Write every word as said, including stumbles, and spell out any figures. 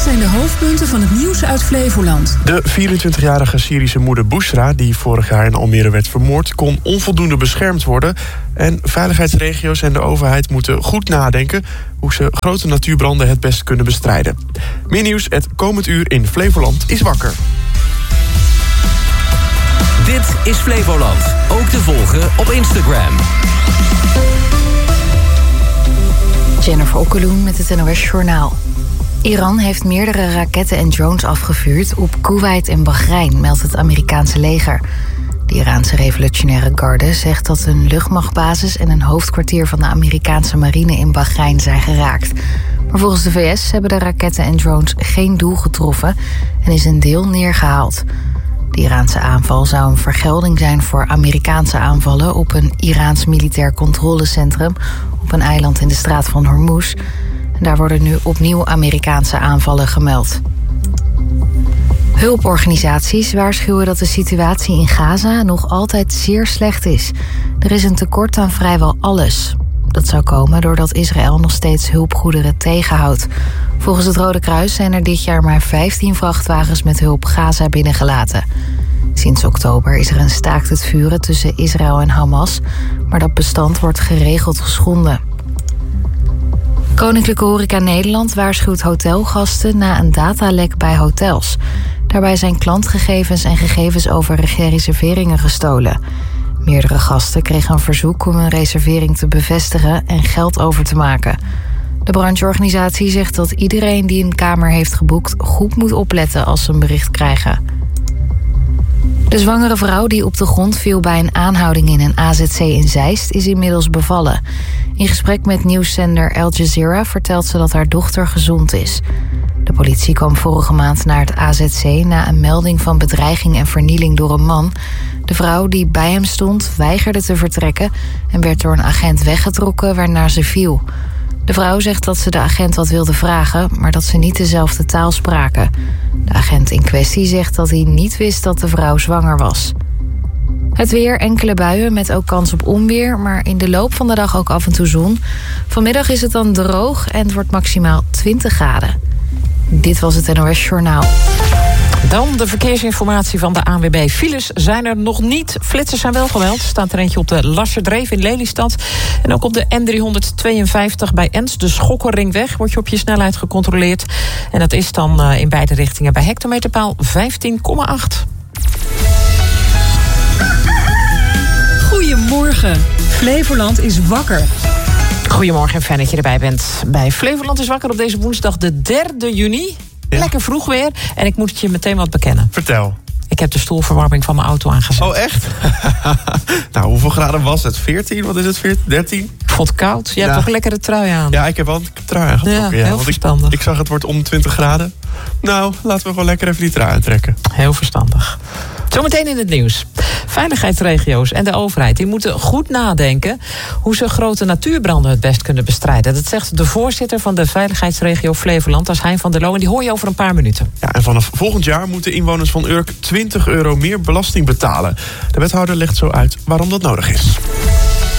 zijn de hoofdpunten van het nieuws uit Flevoland. De vierentwintigjarige Syrische moeder Bousra, die vorig jaar in Almere werd vermoord, kon onvoldoende beschermd worden. En veiligheidsregio's en de overheid moeten goed nadenken hoe ze grote natuurbranden het best kunnen bestrijden. Meer nieuws het komend uur in Flevoland is wakker. Dit is Flevoland, ook te volgen op Instagram. Jennifer Okkeloen met het N O S Journaal. Iran heeft meerdere raketten en drones afgevuurd op Koeweit en Bahrein, meldt het Amerikaanse leger. De Iraanse revolutionaire garde zegt dat een luchtmachtbasis en een hoofdkwartier van de Amerikaanse marine in Bahrein zijn geraakt. Maar volgens de V S hebben de raketten en drones geen doel getroffen en is een deel neergehaald. De Iraanse aanval zou een vergelding zijn voor Amerikaanse aanvallen op een Iraans militair controlecentrum op een eiland in de straat van Hormuz. En daar worden nu opnieuw Amerikaanse aanvallen gemeld. Hulporganisaties waarschuwen dat de situatie in Gaza nog altijd zeer slecht is. Er is een tekort aan vrijwel alles. Dat zou komen doordat Israël nog steeds hulpgoederen tegenhoudt. Volgens het Rode Kruis zijn er dit jaar maar vijftien vrachtwagens met hulp Gaza binnengelaten. Sinds oktober is er een staakt het vuren tussen Israël en Hamas, maar dat bestand wordt geregeld geschonden. Koninklijke Horeca Nederland waarschuwt hotelgasten na een datalek bij hotels. Daarbij zijn klantgegevens en gegevens over reserveringen gestolen. Meerdere gasten kregen een verzoek om een reservering te bevestigen en geld over te maken. De brancheorganisatie zegt dat iedereen die een kamer heeft geboekt goed moet opletten als ze een bericht krijgen. De zwangere vrouw die op de grond viel bij een aanhouding in een A Z C in Zeist is inmiddels bevallen. In gesprek met nieuwszender Al Jazeera vertelt ze dat haar dochter gezond is. De politie kwam vorige maand naar het A Z C na een melding van bedreiging en vernieling door een man. De vrouw die bij hem stond weigerde te vertrekken en werd door een agent weggetrokken waarna ze viel. De vrouw zegt dat ze de agent wat wilde vragen, maar dat ze niet dezelfde taal spraken. De agent in kwestie zegt dat hij niet wist dat de vrouw zwanger was. Het weer, enkele buien met ook kans op onweer, maar in de loop van de dag ook af en toe zon. Vanmiddag is het dan droog en het wordt maximaal twintig graden. Dit was het N O S Journaal. Dan de verkeersinformatie van de A N W B. Files zijn er nog niet. Flitsers zijn wel gemeld. Er staat er eentje op de Lasserdreef in Lelystad. En ook op de N driehonderdtweeënvijftig bij Ens, de Schokkerringweg, word je op je snelheid gecontroleerd. En dat is dan uh, in beide richtingen bij hectometerpaal vijftien komma acht. Goedemorgen. Flevoland is wakker. Goedemorgen en fijn dat je erbij bent. Bij Flevoland is wakker op deze woensdag de derde juni. Ja. Lekker vroeg weer. En ik moet het je meteen wat bekennen. Vertel. Ik heb de stoelverwarming van mijn auto aangezet. Oh, echt? Nou, hoeveel graden was het? veertien? Wat is het? veertien? dertien? Ik vond het koud. Jij ja. hebt toch een lekkere trui aan? Ja, ik heb wel een trui aangetrokken. Ja, heel ja, verstandig. Ik, ik zag het wordt om twintig graden. Nou, laten we gewoon lekker even die trui aantrekken. Heel verstandig. Zometeen in het nieuws. Veiligheidsregio's en de overheid die moeten goed nadenken hoe ze grote natuurbranden het best kunnen bestrijden. Dat zegt de voorzitter van de veiligheidsregio Flevoland, dat is Hein van der Loo. En die hoor je over een paar minuten. Ja, en vanaf volgend jaar moeten inwoners van Urk twintig euro meer belasting betalen. De wethouder legt zo uit waarom dat nodig is.